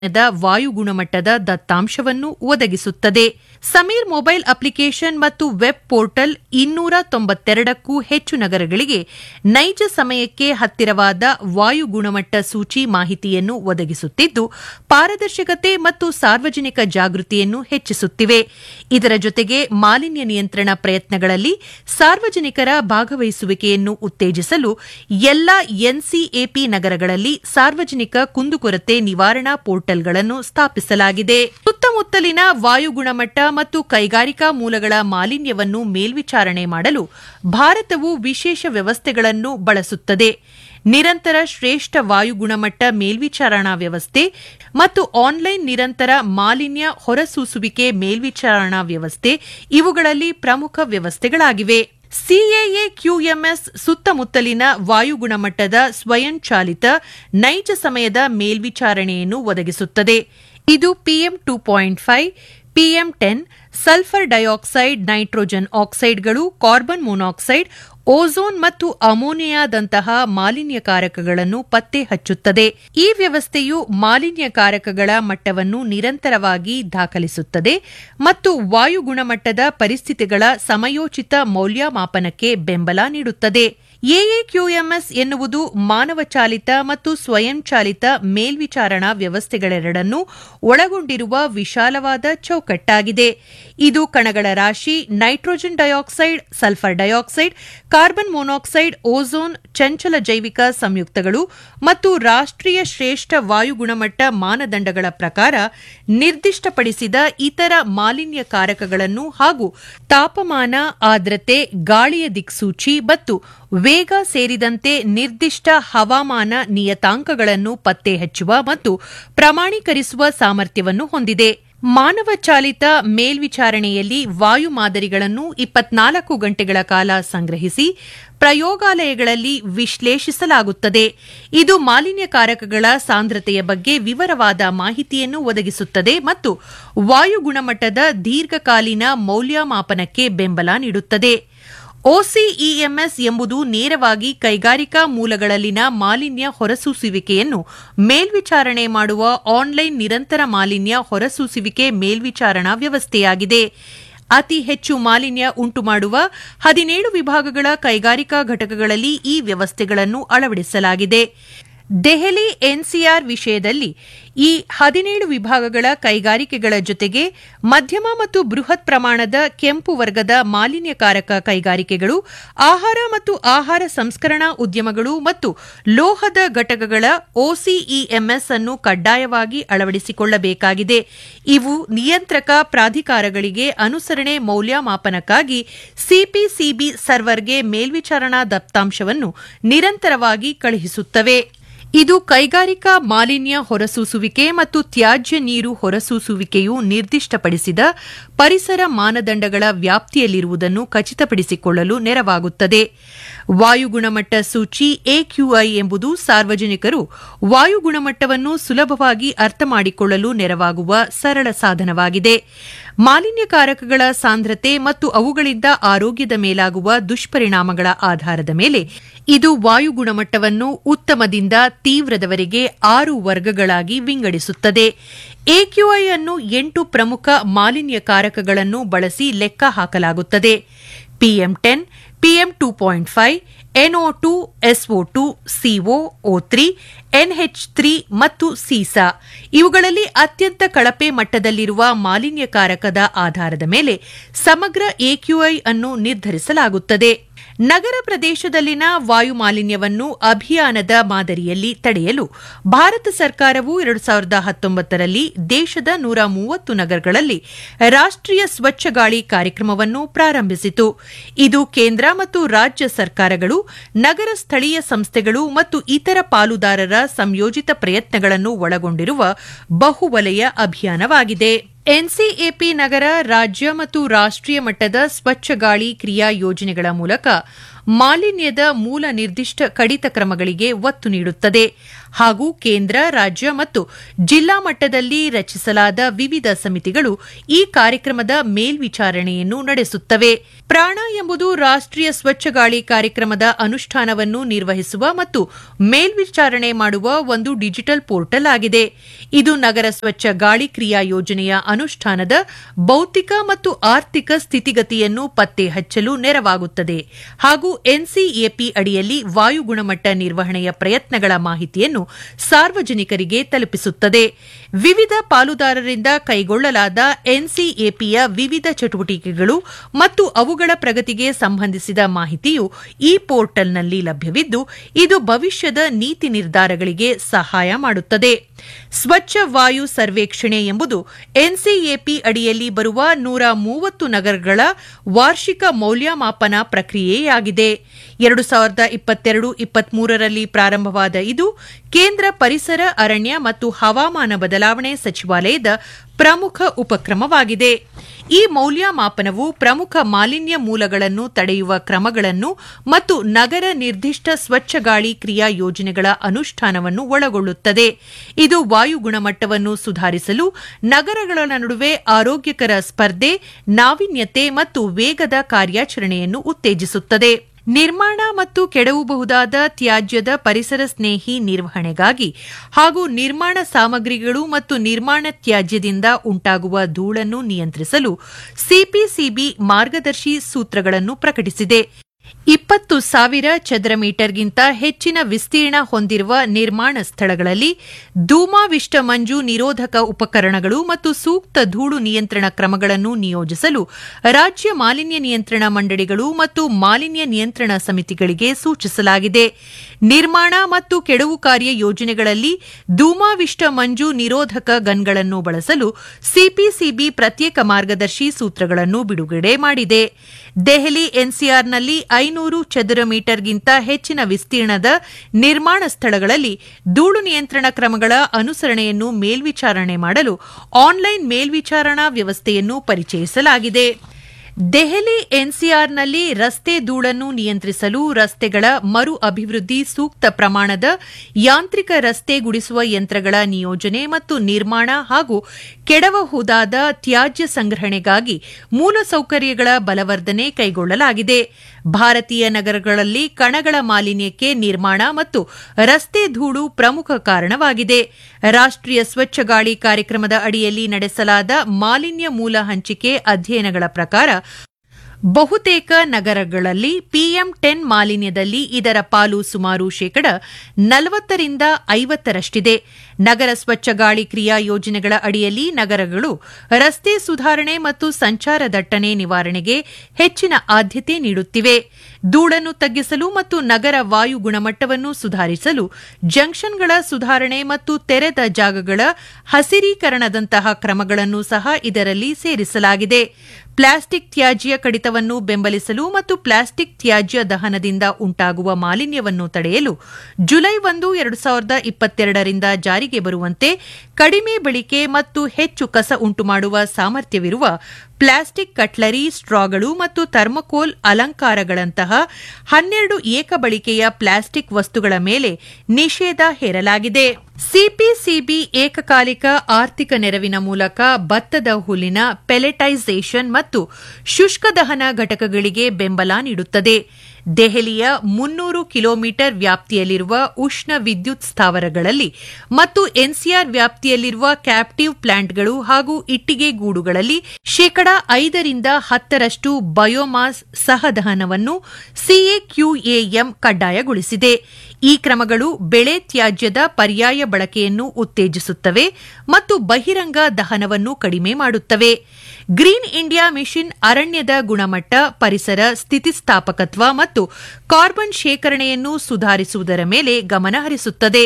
ವಾಯು ಗುಣಮಟ್ಟದ ದತ್ತಾಂಶವನ್ನು ಒದಗಿಸುತ್ತದೆ. ಸಮೀರ್ ಮೊಬೈಲ್ ಅಪ್ಲಿಕೇಶನ್ ಮತ್ತು ವೆಬ್ ಪೋರ್ಟಲ್ 292ಕ್ಕೂ ಹೆಚ್ಚು ನಗರಗಳಿಗೆ ನೈಜ ಸಮಯಕ್ಕೆ ಹತ್ತಿರವಾದ ವಾಯು ಗುಣಮಟ್ಟ ಸೂಚಿ ಮಾಹಿತಿಯನ್ನು ಒದಗಿಸುತ್ತಿದ್ದು, ಪಾರದರ್ಶಕತೆ ಮತ್ತು ಸಾರ್ವಜನಿಕ ಜಾಗೃತಿಯನ್ನು ಹೆಚ್ಚಿಸುತ್ತಿವೆ. ಇದರ ಜೊತೆಗೆ ಮಾಲಿನ್ಯ ನಿಯಂತ್ರಣ ಪ್ರಯತ್ನಗಳಲ್ಲಿ ಸಾರ್ವಜನಿಕರ ಭಾಗವಹಿಸುವಿಕೆಯನ್ನು ಉತ್ತೇಜಿಸಲು ಎಲ್ಲಾ ಎನ್ಸಿಎಪಿ ನಗರಗಳಲ್ಲಿ ಸಾರ್ವಜನಿಕ ಕುಂದುಕೊರತೆ ನಿವಾರಣಾ ಪೋರ್ಟಲ್ಗಳನ್ನು ಸ್ಥಾಪಿಸಲಾಗಿದೆ. ಸುತ್ತಮುತ್ತಲಿನ ವಾಯು ಗುಣಮಟ್ಟ ಮತ್ತು ಕೈಗಾರಿಕಾ ಮೂಲಗಳ ಮಾಲಿನ್ಯವನ್ನು ಮೇಲ್ವಿಚಾರಣೆ ಮಾಡಲು ಭಾರತವು ವಿಶೇಷ ವ್ಯವಸ್ಥೆಗಳನ್ನು ಬಳಸುತ್ತದೆ. ನಿರಂತರ ಶ್ರೇಷ್ಠ ವಾಯು ಗುಣಮಟ್ಟ ಮೇಲ್ವಿಚಾರಣಾ ವ್ಯವಸ್ಥೆ ಮತ್ತು ಆನ್ಲೈನ್ ನಿರಂತರ ಮಾಲಿನ್ಯ ಹೊರಸೂಸುವಿಕೆ ಮೇಲ್ವಿಚಾರಣಾ ವ್ಯವಸ್ಥೆ ಇವುಗಳಲ್ಲಿ ಪ್ರಮುಖ ವ್ಯವಸ್ಥೆಗಳಾಗಿವೆ. ಸಿಎಎ ಕ್ಯೂಎಂಎಸ್ ಸುತ್ತಮುತ್ತಲಿನ ವಾಯು ಗುಣಮಟ್ಟದ ಸ್ವಯಂಚಾಲಿತ ನೈಜ ಸಮಯದ ಮೇಲ್ವಿಚಾರಣೆಯನ್ನು ಒದಗಿಸುತ್ತದೆ. ಇದು PM 2.5, PM10, sulphur dioxide, nitrogen ಆಕ್ಸೈಡ್ಗಳು, carbon monoxide, ozone ಮತ್ತು ಅಮೋನಿಯಾದಂತಹ ಮಾಲಿನ್ಯಕಾರಕಗಳನ್ನು ಪತ್ತೆ ಹಚ್ಚುತ್ತದೆ. ಈ ವ್ಯವಸ್ಥೆಯು ಮಾಲಿನ್ಯಕಾರಕಗಳ ಮಟ್ಟವನ್ನು ನಿರಂತರವಾಗಿ ದಾಖಲಿಸುತ್ತದೆ ಮತ್ತು ವಾಯು ಗುಣಮಟ್ಟದ ಪರಿಸ್ಥಿತಿಗಳ ಸಮಯೋಚಿತ ಮೌಲ್ಯಮಾಪನಕ್ಕೆ ಬೆಂಬಲ ನೀಡುತ್ತದೆ. ಎಎಕ್ಯೂಎಂಎಸ್ ಎನ್ನುವುದು ಮಾನವ ಚಾಲಿತ ಮತ್ತು ಸ್ವಯಂಚಾಲಿತ ಮೇಲ್ವಿಚಾರಣಾ ವ್ಯವಸ್ಥೆಗಳೆರಡನ್ನೂ ಒಳಗೊಂಡಿರುವ ವಿಶಾಲವಾದ ಚೌಕಟ್ಟಾಗಿದೆ. ಇದು ಕಣಗಳ ರಾಶಿ, nitrogen dioxide, sulphur dioxide, carbon monoxide, ozone, ಚಂಚಲ ಜೈವಿಕ ಸಂಯುಕ್ತಗಳು ಮತ್ತು ರಾಷ್ಟ್ರೀಯ ಶ್ರೇಷ್ಠ ವಾಯು ಗುಣಮಟ್ಟ ಮಾನದಂಡಗಳ ಪ್ರಕಾರ ನಿರ್ದಿಷ್ಟಪಡಿಸಿದ ಇತರ ಮಾಲಿನ್ಯಕಾರಕಗಳನ್ನು ಹಾಗೂ ತಾಪಮಾನ, ಆರ್ದ್ರತೆ, ಗಾಳಿಯ ದಿಕ್ಸೂಚಿ ಮತ್ತು ವೇಗ ಸೇರಿದಂತೆ ನಿರ್ದಿಷ್ಟ ಹವಾಮಾನ ನಿಯತಾಂಕಗಳನ್ನು ಪತ್ತೆ ಹಚ್ಚುವ ಮತ್ತು ಪ್ರಮಾಣೀಕರಿಸುವ ಸಾಮರ್ಥ್ಯವನ್ನು ಹೊಂದಿದೆ. ಮಾನವ ಚಾಲಿತ ಮೇಲ್ವಿಚಾರಣೆಯಲ್ಲಿ ವಾಯು ಮಾದರಿಗಳನ್ನು 24 ಗಂಟೆಗಳ ಕಾಲ ಸಂಗ್ರಹಿಸಿ ಪ್ರಯೋಗಾಲಯಗಳಲ್ಲಿ ವಿಶ್ಲೇಷಿಸಲಾಗುತ್ತದೆ. ಇದು ಮಾಲಿನ್ಯಕಾರಕಗಳ ಸಾಂದ್ರತೆಯ ಬಗ್ಗೆ ವಿವರವಾದ ಮಾಹಿತಿಯನ್ನು ಒದಗಿಸುತ್ತದೆ ಮತ್ತು ವಾಯು ಗುಣಮಟ್ಟದ ದೀರ್ಘಕಾಲೀನ ಮೌಲ್ಯಮಾಪನಕ್ಕೆ ಬೆಂಬಲ ನೀಡುತ್ತದೆ. OCEMS ಎಂಬುದು ನೇರವಾಗಿ ಕೈಗಾರಿಕಾ ಮೂಲಗಳಲ್ಲಿನ ಮಾಲಿನ್ಯ ಹೊರಸೂಸುವಿಕೆಯನ್ನು ಮೇಲ್ವಿಚಾರಣೆ ಮಾಡುವ ಆನ್ಲೈನ್ ನಿರಂತರ ಮಾಲಿನ್ಯ ಹೊರಸೂಸುವಿಕೆ ಮೇಲ್ವಿಚಾರಣಾ ವ್ಯವಸ್ಥೆಯಾಗಿದೆ. ಅತಿ ಹೆಚ್ಚು ಮಾಲಿನ್ಯ ಉಂಟುಮಾಡುವ 17 ವಿಭಾಗಗಳ ಕೈಗಾರಿಕಾ ಘಟಕಗಳಲ್ಲಿ ಈ ವ್ಯವಸ್ಥೆಗಳನ್ನು ಅಳವಡಿಸಲಾಗಿದೆ. ದೆಹಲಿ ಎನ್ಸಿಆರ್ ವಿಷಯದಲ್ಲಿ ಈ 17 ವಿಭಾಗಗಳ ಕೈಗಾರಿಕೆಗಳ ಜೊತೆಗೆ ಮಧ್ಯಮ ಮತ್ತು ಬೃಹತ್ ಪ್ರಮಾಣದ ಕೆಂಪು ವರ್ಗದ ಮಾಲಿನ್ಯಕಾರಕ ಕೈಗಾರಿಕೆಗಳು, ಆಹಾರ ಮತ್ತು ಆಹಾರ ಸಂಸ್ಕರಣಾ ಉದ್ಯಮಗಳು ಮತ್ತು ಲೋಹದ ಘಟಕಗಳ OCEMS ಅನ್ನು ಕಡ್ಡಾಯವಾಗಿ ಅಳವಡಿಸಿಕೊಳ್ಳಬೇಕಾಗಿದೆ. ಇವು ನಿಯಂತ್ರಕ ಪ್ರಾಧಿಕಾರಗಳಿಗೆ ಅನುಸರಣೆ ಮೌಲ್ಯಮಾಪನಕ್ಕಾಗಿ CPCB ಸರ್ವರ್ಗೆ ಮೇಲ್ವಿಚಾರಣಾ ದತ್ತಾಂಶವನ್ನು ನಿರಂತರವಾಗಿ ಕಳುಹಿಸುತ್ತವೆ. ಇದು ಕೈಗಾರಿಕಾ ಮಾಲಿನ್ಯ ಹೊರಸೂಸುವಿಕೆ ಮತ್ತು ತ್ಯಾಜ್ಯ ನೀರು ಹೊರಸೂಸುವಿಕೆಯು ನಿರ್ದಿಷ್ಟಪಡಿಸಿದ ಪರಿಸರ ಮಾನದಂಡಗಳ ವ್ಯಾಪ್ತಿಯಲ್ಲಿರುವುದನ್ನು ಖಚಿತಪಡಿಸಿಕೊಳ್ಳಲು ನೆರವಾಗುತ್ತದೆ. ವಾಯು ಗುಣಮಟ್ಟ ಸೂಚಿ AQI ಎಂಬುದು ಸಾರ್ವಜನಿಕರು ವಾಯು ಗುಣಮಟ್ಟವನ್ನು ಸುಲಭವಾಗಿ ಅರ್ಥಮಾಡಿಕೊಳ್ಳಲು ನೆರವಾಗುವ ಸರಳ ಸಾಧನವಾಗಿದೆ. ಮಾಲಿನ್ಯಕಾರಕಗಳ ಸಾಂದ್ರತೆ ಮತ್ತು ಅವುಗಳಿಂದ ಆರೋಗ್ಯದ ಮೇಲಾಗುವ ದುಷ್ಪರಿಣಾಮಗಳ ಆಧಾರದ ಮೇಲೆ ಇದು ವಾಯು ಗುಣಮಟ್ಟವನ್ನು ಉತ್ತಮದಿಂದ ತೀವ್ರದವರೆಗೆ 6 ವರ್ಗಗಳಾಗಿ ವಿಂಗಡಿಸುತ್ತದೆ. AQI ಅನ್ನು 8 ಪ್ರಮುಖ ಮಾಲಿನ್ಯಕಾರಕಗಳನ್ನು ಬಳಸಿ ಲೆಕ್ಕ ಹಾಕಲಾಗುತ್ತದೆ. PM10, PM 2.5, NO2, SO2, CO, O3, NH3 ಮತ್ತು ಸೀಸಾ. ಇವುಗಳಲ್ಲಿ ಅತ್ಯಂತ ಕಳಪೆ ಮಟ್ಟದಲ್ಲಿರುವ ಮಾಲಿನ್ಯಕಾರಕದ ಆಧಾರದ ಮೇಲೆ ಸಮಗ್ರ AQI ಅನ್ನು ನಿರ್ಧರಿಸಲಾಗುತ್ತದೆ. ನಗರ ಪ್ರದೇಶದಲ್ಲಿನ ವಾಯು ಮಾಲಿನ್ಯವನ್ನು ಅಭಿಯಾನದ ಮಾದರಿಯಲ್ಲಿ ತಡೆಯಲು ಭಾರತ ಸರ್ಕಾರವು 2019ರಲ್ಲಿ ದೇಶದ 130 ನಗರಗಳಲ್ಲಿ ರಾಷ್ಟ್ರೀಯ ಸ್ವಚ್ಛ ಗಾಳಿ ಕಾರ್ಯಕ್ರಮವನ್ನು ಪ್ರಾರಂಭಿಸಿತು. ಇದು ಕೇಂದ್ರ ಮತ್ತು ರಾಜ್ಯ ಸರ್ಕಾರಗಳು, ನಗರ ಸ್ಥಳೀಯ ಸಂಸ್ಥೆಗಳು ಮತ್ತು ಇತರ ಪಾಲುದಾರರ ಸಂಯೋಜಿತ ಪ್ರಯತ್ನಗಳನ್ನು ಒಳಗೊಂಡಿರುವ ಬಹುವಲಯ ಅಭಿಯಾನವಾಗಿದೆ. ಎನ್ಸಿಎಪಿ ನಗರ, ರಾಜ್ಯ ಮತ್ತು ರಾಷ್ಟ್ರೀಯ ಮಟ್ಟದ ಸ್ವಚ್ಛ ಗಾಳಿ ಕ್ರಿಯಾ ಯೋಜನೆಗಳ ಮೂಲಕ ಮಾಲಿನ್ಯದ ಮೂಲ ನಿರ್ದಿಷ್ಟ ಕಡಿತ ಕ್ರಮಗಳಿಗೆ ಒತ್ತು ನೀಡುತ್ತದೆ. ಹಾಗೂ ಕೇಂದ್ರ, ರಾಜ್ಯ ಮತ್ತು ಜಿಲ್ಲಾ ಮಟ್ಟದಲ್ಲಿ ರಚಿಸಲಾದ ವಿವಿಧ ಸಮಿತಿಗಳು ಈ ಕಾರ್ಯಕ್ರಮದ ಮೇಲ್ವಿಚಾರಣೆಯನ್ನು ನಡೆಸುತ್ತವೆ. ಪ್ರಾಣ ಎಂಬುದು ರಾಷ್ಟ್ರೀಯ ಸ್ವಚ್ಛ ಗಾಳಿ ಕಾರ್ಯಕ್ರಮದ ಅನುಷ್ಠಾನವನ್ನು ನಿರ್ವಹಿಸುವ ಮತ್ತು ಮೇಲ್ವಿಚಾರಣೆ ಮಾಡುವ ಒಂದು ಡಿಜಿಟಲ್ ಪೋರ್ಟಲ್ ಆಗಿದೆ. ಇದು ನಗರ ಸ್ವಚ್ಛ ಗಾಳಿ ಕ್ರಿಯಾ ಯೋಜನೆಯ ಅನುಷ್ಠಾನದ ಭೌತಿಕ ಮತ್ತು ಆರ್ಥಿಕ ಸ್ಥಿತಿಗತಿಯನ್ನು ಪತ್ತೆ ಹಚ್ಚಲು ನೆರವಾಗುತ್ತದೆ ಹಾಗೂ ಎನ್ಸಿಎಪಿ ಅಡಿಯಲ್ಲಿ ವಾಯು ಗುಣಮಟ್ಟ ನಿರ್ವಹಣೆಯ ಪ್ರಯತ್ನಗಳ ಮಾಹಿತಿಯನ್ನು ಸಾರ್ವಜನಿಕರಿಗೆ ತಲುಪಿಸುತ್ತದೆ. ವಿವಿಧ ಪಾಲುದಾರರಿಂದ ಕೈಗೊಳ್ಳಲಾದ ಎನ್ಸಿಎಪಿಯ ವಿವಿಧ ಚಟುವಟಿಕೆಗಳು ಮತ್ತು ಅವುಗಳ ಪ್ರಗತಿಗೆ ಸಂಬಂಧಿಸಿದ ಮಾಹಿತಿಯು ಈ ಪೋರ್ಟಲ್ನಲ್ಲಿ ಲಭ್ಯವಿದ್ದು, ಇದು ಭವಿಷ್ಯದ ನೀತಿ ನಿರ್ಧಾರಗಳಿಗೆ ಸಹಾಯ ಮಾಡುತ್ತದೆ. ಸ್ವಚ್ಛ ವಾಯು ಸರ್ವೇಕ್ಷಣೆ ಎಂಬುದು ಎನ್ಸಿಎಪಿ ಅಡಿಯಲ್ಲಿ ಬರುವ 130 ನಗರಗಳ ವಾರ್ಷಿಕ ಮೌಲ್ಯಮಾಪನ ಪ್ರಕ್ರಿಯೆಯಾಗಿದೆ. 2022-23ರಲ್ಲಿ ಪ್ರಾರಂಭವಾದ ಇದು ಕೇಂದ್ರ ಪರಿಸರ, ಅರಣ್ಯ ಮತ್ತು ಹವಾಮಾನ ಬದಲಾವಣೆ ಸಚಿವಾಲಯದ ಪ್ರಮುಖ ಉಪಕ್ರಮವಾಗಿದೆ. ಈ ಮೌಲ್ಯಮಾಪನವು ಪ್ರಮುಖ ಮಾಲಿನ್ಯ ಮೂಲಗಳನ್ನು ತಡೆಯುವ ಕ್ರಮಗಳನ್ನು ಮತ್ತು ನಗರ ನಿರ್ದಿಷ್ಟ ಸ್ವಚ್ಛ ಗಾಳಿ ಕ್ರಿಯಾ ಯೋಜನೆಗಳ ಅನುಷ್ಠಾನವನ್ನು ಒಳಗೊಳ್ಳುತ್ತದೆ. ಇದು ವಾಯು ಗುಣಮಟ್ಟವನ್ನು ಸುಧಾರಿಸಲು ನಗರಗಳ ನಡುವೆ ಆರೋಗ್ಯಕರ ಸ್ಪರ್ಧೆ, ನಾವೀನ್ಯತೆ ಮತ್ತು ವೇಗದ ಕಾರ್ಯಾಚರಣೆಯನ್ನು ಉತ್ತೇಜಿಸುತ್ತದೆ. ನಿರ್ಮಾಣ ಮತ್ತು ಕೆಡವಬಹುದಾದ ತ್ಯಾಜ್ಯದ ಪರಿಸರ ಸ್ನೇಹಿ ನಿರ್ವಹಣೆಗಾಗಿ ಹಾಗೂ ನಿರ್ಮಾಣ ಸಾಮಗ್ರಿಗಳು ಮತ್ತು ನಿರ್ಮಾಣ ತ್ಯಾಜ್ಯದಿಂದ ಉಂಟಾಗುವ ಧೂಳನ್ನು ನಿಯಂತ್ರಿಸಲು ಸಿಪಿಸಿಬಿ ಮಾರ್ಗದರ್ಶಿ ಸೂತ್ರಗಳನ್ನು ಪ್ರಕಟಿಸಿದೆ. 20,000 ಚದರ ಮೀಟರ್ಗಿಂತ ಹೆಚ್ಚಿನ ವಿಸ್ತೀರ್ಣ ಹೊಂದಿರುವ ನಿರ್ಮಾಣ ಸ್ಥಳಗಳಲ್ಲಿ ಧೂಮಾವಿಷ್ಟ ಮಂಜು ನಿರೋಧಕ ಉಪಕರಣಗಳು ಮತ್ತು ಸೂಕ್ತ ಧೂಳು ನಿಯಂತ್ರಣ ಕ್ರಮಗಳನ್ನು ನಿಯೋಜಿಸಲು ರಾಜ್ಯ ಮಾಲಿನ್ಯ ನಿಯಂತ್ರಣ ಮಂಡಳಿಗಳು ಮತ್ತು ಮಾಲಿನ್ಯ ನಿಯಂತ್ರಣ ಸಮಿತಿಗಳಿಗೆ ಸೂಚಿಸಲಾಗಿದೆ. ನಿರ್ಮಾಣ ಮತ್ತು ಕೆಡವು ಕಾರ್ಯ ಯೋಜನೆಗಳಲ್ಲಿ ಧೂಮಾವಿಷ್ಟ ಮಂಜು ನಿರೋಧಕ ಗನ್ಗಳನ್ನು ಬಳಸಲು ಸಿಪಿಸಿಬಿ ಪ್ರತ್ಯೇಕ ಮಾರ್ಗದರ್ಶಿ ಸೂತ್ರಗಳನ್ನು ಬಿಡುಗಡೆ ಮಾಡಿದೆ. ದೆಹಲಿ ಎನ್ಸಿಆರ್ನಲ್ಲಿ 500 ಚದರ ಮೀಟರ್ಗಿಂತ ಹೆಚ್ಚಿನ ವಿಸ್ತೀರ್ಣದ ನಿರ್ಮಾಣ ಸ್ಥಳಗಳಲ್ಲಿ ಧೂಳು ನಿಯಂತ್ರಣ ಕ್ರಮಗಳ ಅನುಸರಣೆಯನ್ನು ಮೇಲ್ವಿಚಾರಣೆ ಮಾಡಲು ಆನ್ಲೈನ್ ಮೇಲ್ವಿಚಾರಣಾ ವ್ಯವಸ್ಥೆಯನ್ನು ಪರಿಚಯಿಸಲಾಗಿದೆ. ದೆಹಲಿ ಎನ್ಸಿಆರ್ನಲ್ಲಿ ರಸ್ತೆ ಧೂಳನ್ನು ನಿಯಂತ್ರಿಸಲು ರಸ್ತೆಗಳ ಮರು ಅಭಿವೃದ್ಧಿ, ಸೂಕ್ತ ಪ್ರಮಾಣದ ಯಾಂತ್ರಿಕ ರಸ್ತೆ ಗುಡಿಸುವ ಯಂತ್ರಗಳ ನಿಯೋಜನೆ ಮತ್ತು ನಿರ್ಮಾಣ ಹಾಗೂ ಕೆಡವಬಹುದಾದ ತ್ಯಾಜ್ಯ ಸಂಗ್ರಹಣೆಗಾಗಿ ಮೂಲಸೌಕರ್ಯಗಳ ಬಲವರ್ಧನೆ ಕೈಗೊಳ್ಳಲಾಗಿದೆ. ಭಾರತೀಯ ನಗರಗಳಲ್ಲಿ ಕಣಗಳ ಮಾಲಿನ್ಯಕ್ಕೆ ನಿರ್ಮಾಣ ಮತ್ತು ರಸ್ತೆ ಧೂಳು ಪ್ರಮುಖ ಕಾರಣವಾಗಿದೆ. ರಾಷ್ಟ್ರೀಯ ಸ್ವಚ್ಛ ಗಾಳಿ ಕಾರ್ಯಕ್ರಮದ ಅಡಿಯಲ್ಲಿ ನಡೆಸಲಾದ ಮಾಲಿನ್ಯ ಮೂಲ ಹಂಚಿಕೆ ಅಧ್ಯಯನಗಳ ಪ್ರಕಾರ ಬಹುತೇಕ ನಗರಗಳಲ್ಲಿ PM10 ಮಾಲಿನ್ಯದಲ್ಲಿ ಇದರ ಪಾಲು ಸುಮಾರು 40% ನಗರ ಸ್ವಚ್ಛ ಗಾಳಿ ಕ್ರಿಯಾ ಯೋಜನೆಗಳ ಅಡಿಯಲ್ಲಿ ನಗರಗಳು ರಸ್ತೆ ಸುಧಾರಣೆ ಮತ್ತು ಸಂಚಾರ ದಟ್ಟಣೆ ನಿವಾರಣೆಗೆ ಹೆಚ್ಚಿನ ಆದ್ಯತೆ ನೀಡುತ್ತಿವೆ. ಧೂಳನ್ನು ತಗ್ಗಿಸಲು ಮತ್ತು ನಗರ ವಾಯು ಗುಣಮಟ್ಟವನ್ನು ಸುಧಾರಿಸಲು ಜಂಕ್ಷನ್ಗಳ ಸುಧಾರಣೆ ಮತ್ತು ತೆರೆದ ಜಾಗಗಳ ಹಸಿರೀಕರಣದಂತಹ ಕ್ರಮಗಳನ್ನು ಸಹ ಇದರಲ್ಲಿ ಸೇರಿಸಲಾಗಿದೆ. ಪ್ಲಾಸ್ಟಿಕ್ ತ್ಯಾಜ್ಯ ಕಡಿತವನ್ನು ಬೆಂಬಲಿಸಲು ಮತ್ತು ಪ್ಲಾಸ್ಟಿಕ್ ತ್ಯಾಜ್ಯ ದಹನದಿಂದ ಉಂಟಾಗುವ ಮಾಲಿನ್ಯವನ್ನು ತಡೆಯಲು ಜುಲೈ 1, 2022ರಿಂದ ಜಾರಿಗೆ ಬರುವಂತೆ ಕಡಿಮೆ ಬಳಕೆ ಮತ್ತು ಹೆಚ್ಚು ಕಸ ಉಂಟುಮಾಡುವ ಸಾಮರ್ಥ್ಯವಿರುವ ಪ್ಲಾಸ್ಟಿಕ್ ಕಟ್ಲರಿ, ಸ್ಟ್ರಾಗಳು ಮತ್ತು ಥರ್ಮೋಕೋಲ್ ಅಲಂಕಾರಗಳಂತಹ 12 ಏಕಬಳಕೆಯ ಪ್ಲಾಸ್ಟಿಕ್ ವಸ್ತುಗಳ ಮೇಲೆ ನಿಷೇಧ ಹೇರಲಾಗಿದೆ. ಸಿಪಿಸಿಬಿ ಏಕಕಾಲಿಕ ಆರ್ಥಿಕ ನೆರವಿನ ಮೂಲಕ ಭತ್ತದ ಹುಲ್ಲಿನ ಪೆಲೆಟೈಸೇಷನ್ ಮತ್ತು ಶುಷ್ಕ ದಹನ ಘಟಕಗಳಿಗೆ ಬೆಂಬಲ ನೀಡುತ್ತದೆ. ದೆಹಲಿಯ 300 ಕಿಲೋಮೀಟರ್ ವ್ಯಾಪ್ತಿಯಲ್ಲಿರುವ ಉಷ್ಣ ವಿದ್ಯುತ್ ಸ್ಥಾವರಗಳಲ್ಲಿ ಮತ್ತು ಎನ್ಸಿಆರ್ ವ್ಯಾಪ್ತಿಯಲ್ಲಿರುವ ಕ್ಯಾಪ್ಟಿವ್ ಪ್ಲಾಂಟ್ಗಳು ಹಾಗೂ ಇಟ್ಟಿಗೆ ಗೂಡುಗಳಲ್ಲಿ 5-10% ಬಯೋಮಾಸ್ ಸಹದಹನವನ್ನು CAQAM ಕಡ್ಡಾಯಗೊಳಿಸಿದೆ. ಈ ಕ್ರಮಗಳು ಬೆಳೆ ತ್ಯಾಜ್ಯದ ಪರ್ಯಾಯ ಬಳಕೆಯನ್ನು ಉತ್ತೇಜಿಸುತ್ತವೆ ಮತ್ತು ಬಹಿರಂಗ ದಹನವನ್ನು ಕಡಿಮೆ ಮಾಡುತ್ತವೆ. ಗ್ರೀನ್ ಇಂಡಿಯಾ ಮಿಷನ್ ಅರಣ್ಯದ ಗುಣಮಟ್ಟ, ಪರಿಸರ ಸ್ಥಿತಿಸ್ಥಾಪಕತ್ವ ಮತ್ತು ಕಾರ್ಬನ್ ಶೇಖರಣೆಯನ್ನು ಸುಧಾರಿಸುವುದರ ಮೇಲೆ ಗಮನ ಹರಿಸುತ್ತದೆ.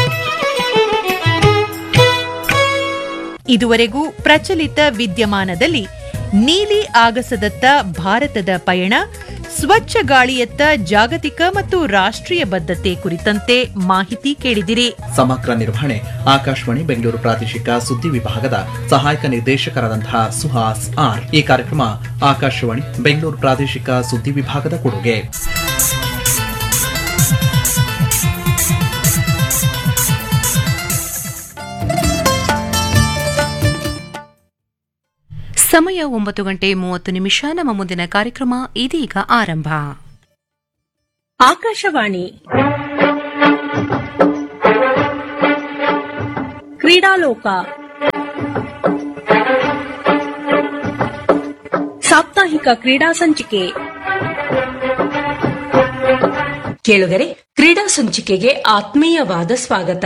ಇದುವರೆಗೂ ಪ್ರಚಲಿತ ವಿದ್ಯಮಾನದಲ್ಲಿ ನೀಲಿ ಆಗಸದತ್ತ ಭಾರತದ ಪಯಣ, ಸ್ವಚ್ಛ ಗಾಳಿಯತ್ತ ಜಾಗತಿಕ ಮತ್ತು ರಾಷ್ಟ್ರೀಯ ಬದ್ಧತೆ ಕುರಿತಂತೆ ಮಾಹಿತಿ ಕೇಳಿದಿರಿ. ಸಮಗ್ರ ನಿರ್ವಹಣೆ ಆಕಾಶವಾಣಿ ಬೆಂಗಳೂರು ಪ್ರಾದೇಶಿಕ ಸುದ್ದಿ ವಿಭಾಗದ ಸಹಾಯಕ ನಿರ್ದೇಶಕರಾದಂತಹ ಸುಹಾಸ್ ಆರ್. ಈ ಕಾರ್ಯಕ್ರಮ ಆಕಾಶವಾಣಿ ಬೆಂಗಳೂರು ಪ್ರಾದೇಶಿಕ ಸುದ್ದಿ ವಿಭಾಗದ ಕೊಡುಗೆ. ಸಮಯ 9:30 ನಮ್ಮ ಮುಂದಿನ ಕಾರ್ಯಕ್ರಮ ಇದೀಗ ಆರಂಭ. ಆಕಾಶವಾಣಿ ಕ್ರೀಡಾಲೋಕ ಸಾಪ್ತಾಹಿಕ ಕ್ರೀಡಾ ಸಂಚಿಕೆ. ಕೇಳುಗರೆ, ಕ್ರೀಡಾ ಸಂಚಿಕೆಗೆ ಆತ್ಮೀಯವಾದ ಸ್ವಾಗತ.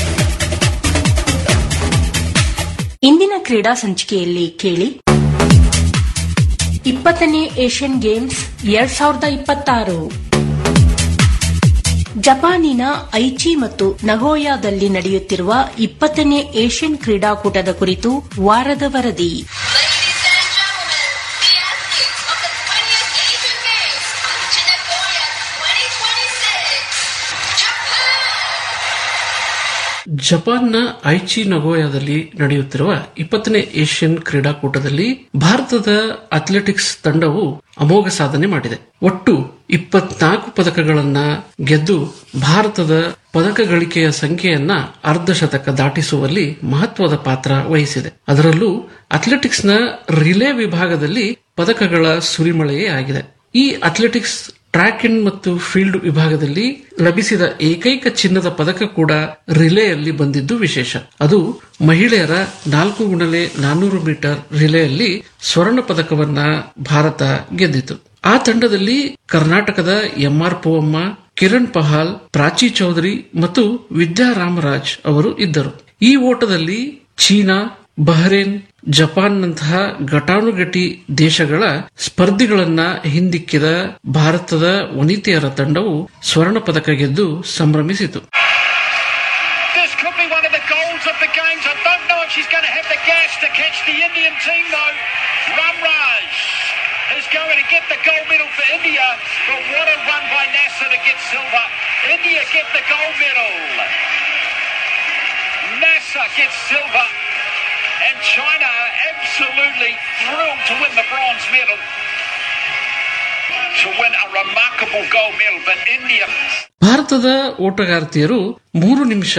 ಇಂದಿನ ಕ್ರೀಡಾ ಸಂಚಿಕೆಯಲ್ಲಿ ಕೇಳಿ 20ನೇ ಏಷ್ಯನ್ ಗೇಮ್ಸ್ 2026. ಜಪಾನಿನ ಐಚಿ ಮತ್ತು ನಗೋಯಾದಲ್ಲಿ ನಡೆಯುತ್ತಿರುವ 20ನೇ ಏಷ್ಯನ್ ಕ್ರೀಡಾಕೂಟದ ಕುರಿತು ವಾರದ ವರದಿ. ಜಪಾನ್ನ ಐಚಿ ನಗೋಯಾದಲ್ಲಿ ನಡೆಯುತ್ತಿರುವ 20ನೇ ಏಷ್ಯನ್ ಕ್ರೀಡಾಕೂಟದಲ್ಲಿ ಭಾರತದ ಅಥ್ಲೆಟಿಕ್ಸ್ ತಂಡವು ಅಮೋಘ ಸಾಧನೆ ಮಾಡಿದೆ. ಒಟ್ಟು 24 ಪದಕಗಳನ್ನ ಗೆದ್ದು ಭಾರತದ ಪದಕ ಗಳಿಕೆಯ ಸಂಖ್ಯೆಯನ್ನ ಅರ್ಧಶತಕ ದಾಟಿಸುವಲ್ಲಿ ಮಹತ್ವದ ಪಾತ್ರ ವಹಿಸಿದೆ. ಅದರಲ್ಲೂ ಅಥ್ಲೆಟಿಕ್ಸ್ನ ರಿಲೇ ವಿಭಾಗದಲ್ಲಿ ಪದಕಗಳ ಸುರಿಮಳೆಯೇ ಆಗಿದೆ. ಈ ಅಥ್ಲೆಟಿಕ್ಸ್ ಟ್ರ್ಯಾಕ್ ಅಂಡ್ ಮತ್ತು ಫೀಲ್ಡ್ ವಿಭಾಗದಲ್ಲಿ ಲಭಿಸಿದ ಏಕೈಕ ಚಿನ್ನದ ಪದಕ ಕೂಡ ರಿಲೇಯಲ್ಲಿ ಬಂದಿದ್ದು ವಿಶೇಷ. ಅದು ಮಹಿಳೆಯರ 4x400 ಮೀಟರ್ ರಿಲೇಯಲ್ಲಿ ಸ್ವರ್ಣ ಪದಕವನ್ನ ಭಾರತ ಗೆದ್ದಿತು. ಆ ತಂಡದಲ್ಲಿ ಕರ್ನಾಟಕದ ಎಂಆರ್ ಪೂವಮ್ಮ, ಕಿರಣ್ ಪಹಾಲ್, ಪ್ರಾಚಿ ಚೌಧರಿ ಮತ್ತು ವಿದ್ಯಾ ರಾಮರಾಜ್ ಅವರು ಇದ್ದರು. ಈ ಓಟದಲ್ಲಿ ಚೀನಾ, ಬಹರೇನ್, ಜಪಾನ್ನಂತಹ ಘಟಾನುಘಟಿ ದೇಶಗಳ ಸ್ಪರ್ಧಿಗಳನ್ನ ಹಿಂದಿಕ್ಕಿದ ಭಾರತದ ವನಿತೆಯರ ತಂಡವು ಸ್ವರ್ಣ ಪದಕ ಗೆದ್ದು ಸಂಭ್ರಮಿಸಿತು. And China absolutely thrilled to win the bronze medal, to win a remarkable gold medal. But India, ಭಾರತದ ಓಟಗಾರ್ತಿಯರು 3 ನಿಮಿಷ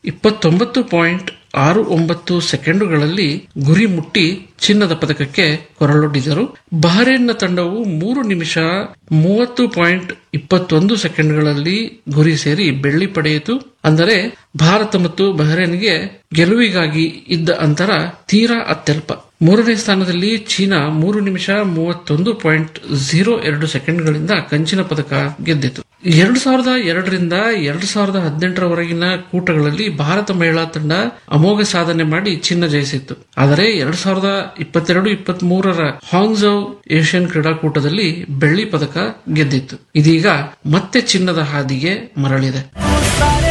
29.69 ಸೆಕೆಂಡುಗಳಲ್ಲಿ ಗುರಿ ಮುಟ್ಟಿ ಚಿನ್ನದ ಪದಕಕ್ಕೆ ಕೊರಳೊಡ್ಡಿದರು. ಬಹರೇನ್ನ ತಂಡವು 3 ನಿಮಿಷ 30.21 ಸೆಕೆಂಡ್ಗಳಲ್ಲಿ ಗುರಿ ಸೇರಿ ಬೆಳ್ಳಿ ಪಡೆಯಿತು. ಅಂದರೆ ಭಾರತ ಮತ್ತು ಬಹರೇನ್ಗೆ ಗೆಲುವಿಗಾಗಿ ಇದ್ದ ಅಂತರ ತೀರಾ ಅತ್ಯಲ್ಪ. 3ನೇ ಸ್ಥಾನದಲ್ಲಿ ಚೀನಾ 3 ನಿಮಿಷ 31.02 ಸೆಕೆಂಡ್ಗಳಿಂದ ಕಂಚಿನ ಪದಕ ಗೆದ್ದಿತು. 2002 ರಿಂದ 2018 ಕೂಟಗಳಲ್ಲಿ ಭಾರತ ಮಹಿಳಾ ತಂಡ ಅಮೋಘ ಸಾಧನೆ ಮಾಡಿ ಚಿನ್ನ ಜಯಿಸಿತ್ತು. ಆದರೆ 2022-23 ಹಾಂಗ್ಝೌ ಏಷ್ಯನ್ ಕ್ರೀಡಾಕೂಟದಲ್ಲಿ ಬೆಳ್ಳಿ ಪದಕ ಗೆದ್ದಿತ್ತು. ಇದೀಗ ಮತ್ತೆ ಚಿನ್ನದ ಹಾದಿಗೆ ಮರಳಿದೆ.